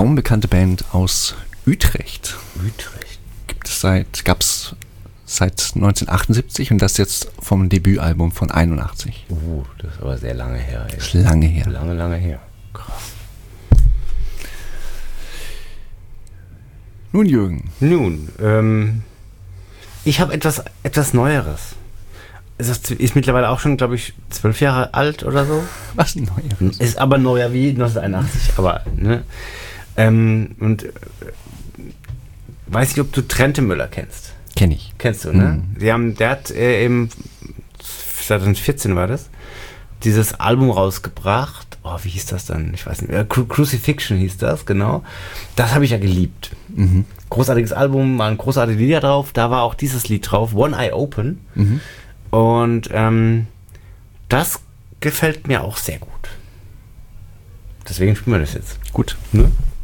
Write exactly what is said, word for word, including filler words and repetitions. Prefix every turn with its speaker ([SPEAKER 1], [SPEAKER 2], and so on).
[SPEAKER 1] kaum bekannte Band aus Utrecht.
[SPEAKER 2] Utrecht.
[SPEAKER 1] Gibt es seit, gab's seit neunzehnhundertachtundsiebzig und das jetzt vom Debütalbum von einundachtzig.
[SPEAKER 2] Uh, das ist aber sehr lange her. Ey.
[SPEAKER 1] Das ist lange her.
[SPEAKER 2] Lange, lange her. Krass.
[SPEAKER 1] Nun, Jürgen.
[SPEAKER 2] Nun, ähm, ich habe etwas, etwas Neueres. Es ist, ist mittlerweile auch schon, glaube ich, zwölf Jahre alt oder so.
[SPEAKER 1] Was Neueres?
[SPEAKER 2] Ist aber neuer wie neunzehnhunderteinundachtzig, aber, ne? Ähm, und äh, weiß nicht, ob du Trentemüller kennst.
[SPEAKER 1] Kenn ich.
[SPEAKER 2] Kennst du, ne?
[SPEAKER 1] Mhm.
[SPEAKER 2] Die haben, der hat äh, eben, zweitausendvierzehn war das, dieses Album rausgebracht. Oh, wie hieß das dann? Ich weiß nicht mehr. Cru- Crucifixion hieß das, genau. Das habe ich ja geliebt.
[SPEAKER 1] Mhm.
[SPEAKER 2] Großartiges Album, waren großartige Lieder drauf. Da war auch dieses Lied drauf, One Eye Open.
[SPEAKER 1] Mhm.
[SPEAKER 2] Und ähm, das gefällt mir auch sehr gut. Deswegen spielen wir das jetzt.
[SPEAKER 1] Gut.
[SPEAKER 2] Ne?